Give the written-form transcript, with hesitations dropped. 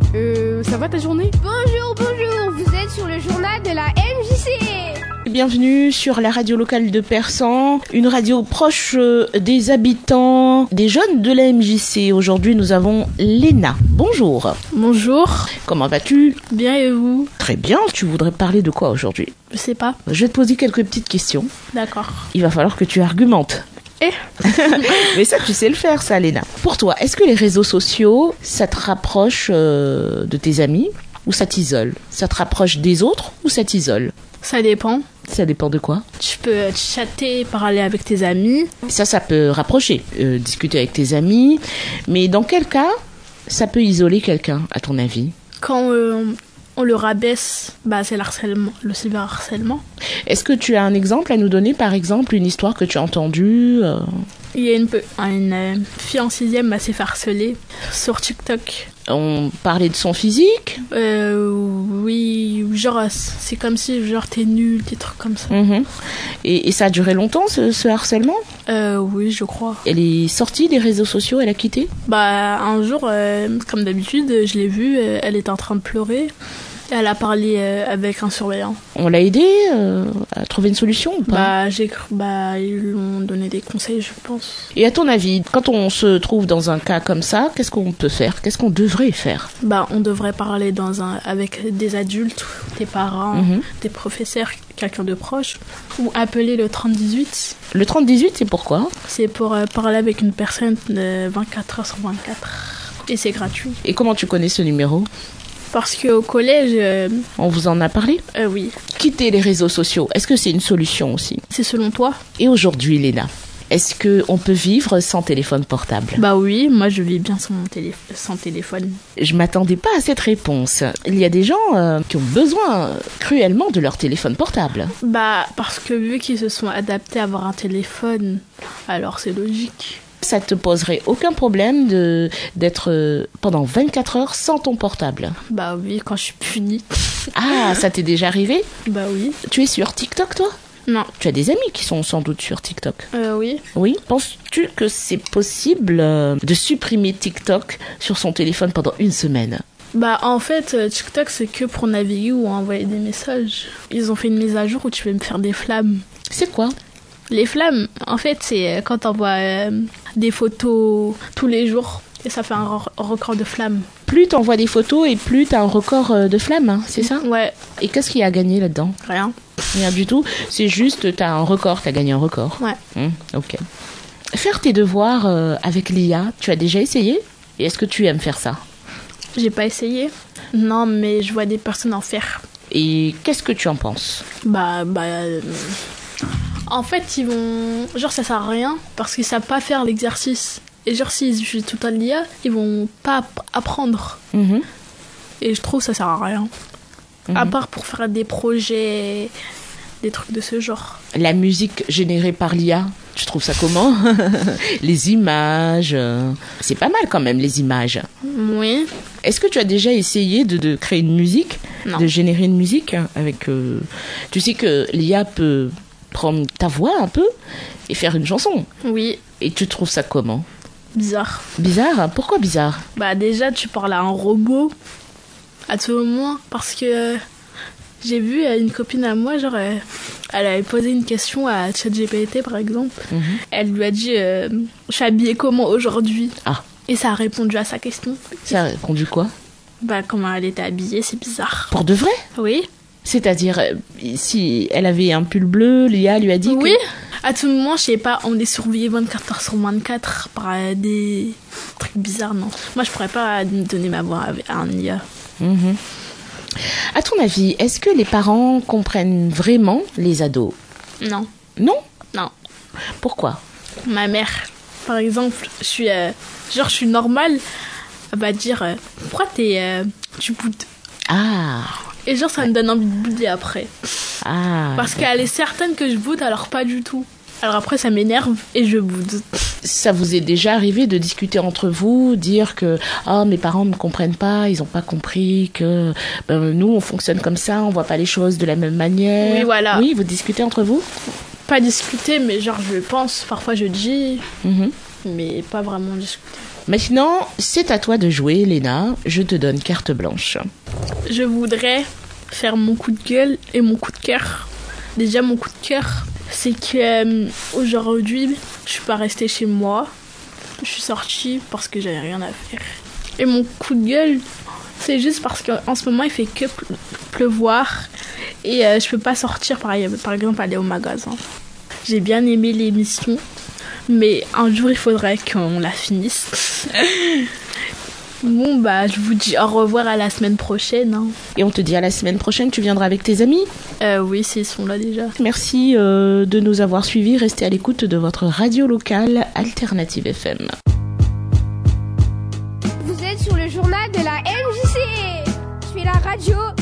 Ça va ta journée? Bonjour, vous êtes sur le journal de la MJC. Bienvenue sur la radio locale de Persan, une radio proche des habitants, des jeunes de la MJC. Aujourd'hui, nous avons Léna. Bonjour. Bonjour. Comment vas-tu? Bien et vous? Très bien. Tu voudrais parler de quoi aujourd'hui? Je sais pas. Je vais te poser quelques petites questions. D'accord. Il va falloir que tu argumentes. Mais ça, tu sais le faire, ça, Léna. Pour toi, est-ce que les réseaux sociaux, ça te rapproche de tes amis ou ça t'isole? Ça te rapproche des autres ou ça t'isole? Ça dépend. Ça dépend de quoi? Tu peux chatter, parler avec tes amis. Ça peut rapprocher, discuter avec tes amis. Mais dans quel cas, ça peut isoler quelqu'un, à ton avis? Quand on le rabaisse, c'est l'harcèlement, le cyberharcèlement. Est-ce que tu as un exemple à nous donner, par exemple, une histoire que tu as entendue Il y a une fille en 6e s'est fait harceler sur TikTok. On parlait de son physique? Oui, genre c'est comme si genre t'es nul, des trucs comme ça. Et ça a duré longtemps, ce harcèlement? Oui, je crois. Elle est sortie des réseaux sociaux, elle a quitté? Un jour, comme d'habitude, je l'ai vue, elle était en train de pleurer. Elle a parlé avec un surveillant. On l'a aidée à trouver une solution ou pas? Ils lui ont donné des conseils, je pense. Et à ton avis, quand on se trouve dans un cas comme ça, qu'est-ce qu'on peut faire? Qu'est-ce qu'on devrait faire? On devrait parler avec des adultes, des parents, des professeurs, quelqu'un de proche, ou appeler le 3018. Le 3018, c'est pourquoi? C'est pour parler avec une personne 24 heures sur 24. Et c'est gratuit. Et comment tu connais ce numéro? Parce qu'au collège... On vous en a parlé? Oui. Quitter les réseaux sociaux, est-ce que c'est une solution aussi? C'est selon toi? Et aujourd'hui, Léna, est-ce qu'on peut vivre sans téléphone portable? Oui, moi je vis bien sans téléphone. Je m'attendais pas à cette réponse. Il y a des gens qui ont besoin cruellement de leur téléphone portable. Parce que vu qu'ils se sont adaptés à avoir un téléphone, alors c'est logique. Ça te poserait aucun problème d'être pendant 24 heures sans ton portable? Oui, quand je suis punie. Ah, ça t'est déjà arrivé? Oui. Tu es sur TikTok, toi? Non. Tu as des amis qui sont sans doute sur TikTok? Oui. Oui. Penses-tu que c'est possible de supprimer TikTok sur son téléphone pendant une semaine? En fait, TikTok, c'est que pour naviguer ou envoyer des messages. Ils ont fait une mise à jour où tu peux me faire des flammes. C'est quoi? Les flammes, en fait, c'est quand t'envoies des photos tous les jours et ça fait un record de flammes. Plus t'envoies des photos et plus t'as un record de flammes, c'est ça? Ouais. Et qu'est-ce qu'il y a à gagner là-dedans? Rien. Rien du tout. C'est juste, t'as un record, t'as gagné un record. Ouais. Ok. Faire tes devoirs avec l'IA, tu as déjà essayé? Et est-ce que tu aimes faire ça? J'ai pas essayé. Non, mais je vois des personnes en faire. Et qu'est-ce que tu en penses? En fait, ils vont... ça sert à rien parce qu'ils savent pas faire l'exercice. Et s'ils utilisent tout le temps l'IA, ils vont pas apprendre. Et je trouve que ça sert à rien. À part pour faire des projets, des trucs de ce genre. La musique générée par l'IA, tu trouves ça comment? Les images, c'est pas mal quand même, les images. Oui. Est-ce que tu as déjà essayé de créer une musique? Non. De générer une musique avec... Tu sais que l'IA peut prendre ta voix un peu et faire une chanson. Oui. Et tu trouves ça comment? Bizarre. Bizarre? Pourquoi bizarre? Déjà, tu parles à un robot à tout moment parce que j'ai vu une copine à moi, elle avait posé une question à ChatGPT par exemple. Elle lui a dit je suis habillée comment aujourd'hui? Ah. Et ça a répondu à sa question. Ça a répondu quoi? Comment elle était habillée, c'est bizarre. Pour de vrai? Oui. C'est-à-dire, si elle avait un pull bleu, l'IA lui a dit oui, à tout moment, je sais pas, on est surveillé 24 heures sur 24 par des trucs bizarres, non. Moi, je pourrais pas donner ma voix à un IA. À ton avis, est-ce que les parents comprennent vraiment les ados? Non. Non? Non. Pourquoi? Ma mère, par exemple, je suis normale, elle va dire pourquoi tu boudes? Ah. Et ça me donne envie de bouder après. Ah. Parce qu'elle est certaine que je boude, alors pas du tout. Alors après, ça m'énerve et je boude. Ça vous est déjà arrivé de discuter entre vous, dire que mes parents ne comprennent pas, ils n'ont pas compris que nous, on fonctionne comme ça, on voit pas les choses de la même manière. Oui, voilà. Oui, vous discutez entre vous? Pas discuter, mais je pense, parfois je dis, mais pas vraiment discuter. Maintenant, c'est à toi de jouer, Léna. Je te donne carte blanche. Je voudrais faire mon coup de gueule et mon coup de cœur. Déjà, mon coup de cœur, c'est que aujourd'hui, je suis pas restée chez moi. Je suis sortie parce que j'avais rien à faire. Et mon coup de gueule, c'est juste parce qu'en ce moment, il fait que pleuvoir. Et je peux pas sortir, par exemple, aller au magasin. J'ai bien aimé l'émission, mais un jour, il faudrait qu'on la finisse. Bon, bah, je vous dis au revoir à la semaine prochaine. Hein. Et on te dit à la semaine prochaine, tu viendras avec tes amis ? Oui, ils sont là déjà. Merci de nous avoir suivis. Restez à l'écoute de votre radio locale Alternative FM. Vous êtes sur le journal de la MJC. Je fais la radio